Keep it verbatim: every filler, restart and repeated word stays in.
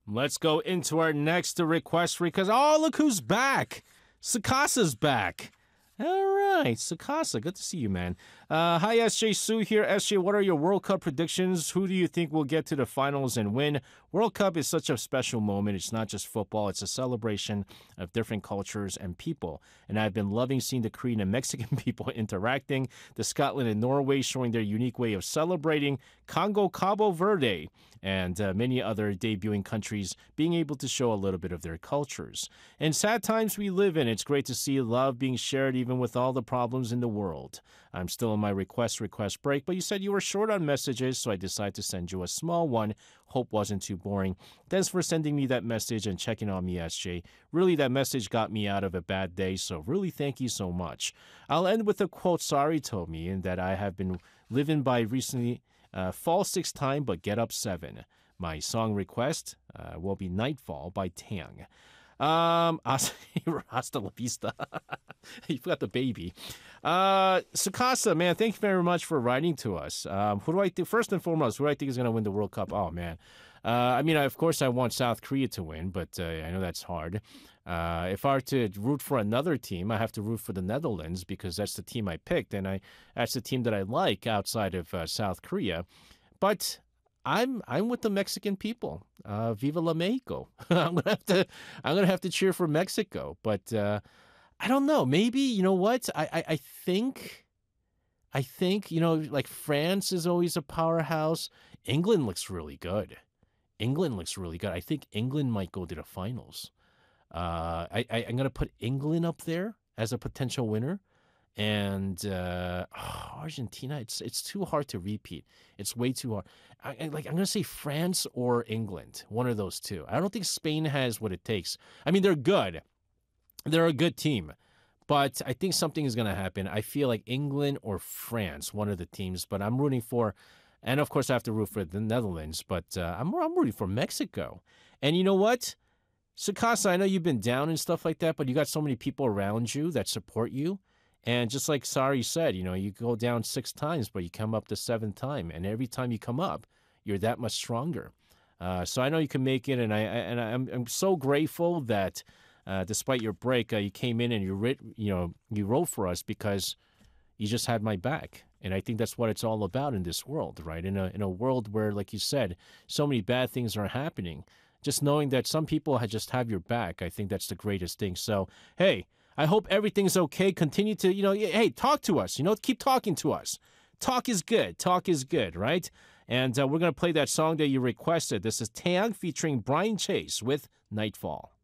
Let's go into our next request because oh, look who's back. Sakasa's back. All right, Sakasa, good to see you, man. Uh, hi, S J Sue here. S J, what are your World Cup predictions? Who do you think will get to the finals and win? World Cup is such a special moment. It's not just football. It's a celebration of different cultures and people. And I've been loving seeing the Korean and Mexican people interacting, the Scotland and Norway showing their unique way of celebrating, Congo, Cabo Verde, and uh, many other debuting countries being able to show a little bit of their cultures. In sad times we live in, it's great to see love being shared even with all the problems in the world. I'm still on my request request break, but you said you were short on messages, so I decided to send you a small one. Hope wasn't too boring. Thanks for sending me that message and checking on me, S J. Really, that message got me out of a bad day, so really thank you so much. I'll end with a quote Sari told me, and that I have been living by recently. Uh, fall six time, but get up seven. My song request uh, will be Nightfall by Tang. Um, hasta la vista. You forgot the baby. Uh, Sukasa, man, thank you very much for writing to us. Um, who do I think, first and foremost, who do I think is going to win the World Cup? Oh, man. Uh, I mean, of course, I want South Korea to win, but uh, I know that's hard. Uh, if I were to root for another team, I have to root for the Netherlands because that's the team I picked, and I that's the team that I like outside of uh, South Korea. But I'm I'm with the Mexican people. Uh, Viva la Mexico! I'm gonna have to I'm gonna have to cheer for Mexico. But uh, I don't know. Maybe you know what? I, I I think I think you know like France is always a powerhouse. England looks really good. England looks really good. I think England might go to the finals. Uh, I, I, I'm going to put England up there as a potential winner. And uh, oh, Argentina, it's it's too hard to repeat. It's way too hard. I, I, like I'm going to say France or England, one of those two. I don't think Spain has what it takes. I mean, they're good. They're a good team. But I think something is going to happen. I feel like England or France, one of the teams. But I'm rooting for... And, of course, I have to root for the Netherlands, but uh, I'm, I'm rooting for Mexico. And you know what? Sukasa, I know you've been down and stuff like that, but you got so many people around you that support you. And just like Sari said, you know, you go down six times, but you come up the seventh time. And every time you come up, you're that much stronger. Uh, so I know you can make it, and, I, and I'm, I'm so grateful that uh, despite your break, uh, you came in and you, writ, you, know, you wrote for us because you just had my back. And I think that's what it's all about in this world, right? In a in a world where, like you said, so many bad things are happening. Just knowing that some people just have your back, I think that's the greatest thing. So, hey, I hope everything's okay. Continue to, you know, hey, talk to us. You know, keep talking to us. Talk is good. Talk is good, right? And uh, we're going to play that song that you requested. This is Taeyang featuring Brian Chase with Nightfall.